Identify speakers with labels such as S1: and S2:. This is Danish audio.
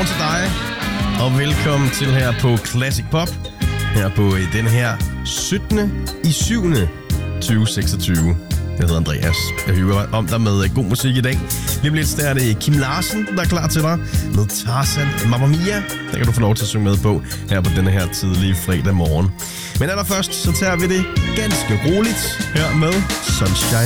S1: godmorgen til dig, og velkommen til her på Classic Pop. Her på den her 17.7.2026. Jeg hedder Andreas. Jeg hygger om dig med god musik i dag. Lige om lidt er det Kim Larsen, der er klar til dig med Tarzan Mamma Mia. Der kan du få lov til at synge med på her på denne her tidlige fredag morgen. Men allerførst, så tager vi det ganske roligt her med Sunshine.